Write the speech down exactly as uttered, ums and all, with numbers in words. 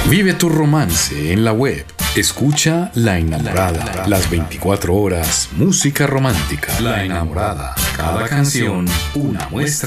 Vive tu romance en la web. Escucha La Enamorada. Las veinticuatro horas, música romántica. La Enamorada. Cada canción, una muestra